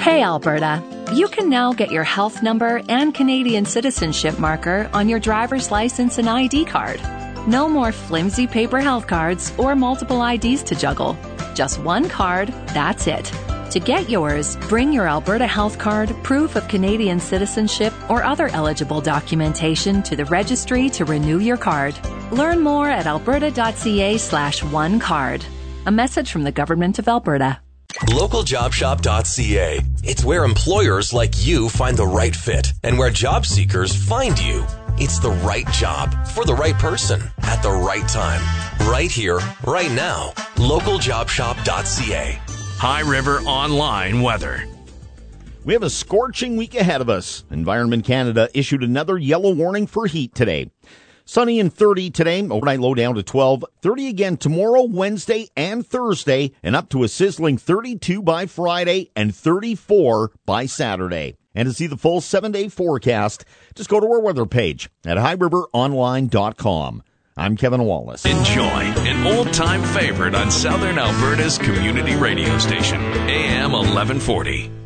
Hey Alberta, you can now get your health number and Canadian citizenship marker on your driver's license and ID card. No more flimsy paper health cards or multiple IDs to juggle. Just one card, that's it. To get yours, bring your Alberta Health Card, proof of Canadian citizenship, or other eligible documentation to the registry to renew your card. Learn more at alberta.ca/onecard. A message from the Government of Alberta. LocalJobShop.ca. It's where employers like you find the right fit and where job seekers find you. It's the right job for the right person at the right time. Right here, right now. LocalJobShop.ca. High River Online weather. We have a scorching week ahead of us. Environment Canada issued another yellow warning for heat today. Sunny and 30 today, overnight low down to 12. 30 again tomorrow, Wednesday, and Thursday, and up to a sizzling 32 by Friday and 34 by Saturday. And to see the full 7-day forecast, just go to our weather page at highriveronline.com. I'm Kevin Wallace. Enjoy an old-time favorite on Southern Alberta's community radio station, AM 1140.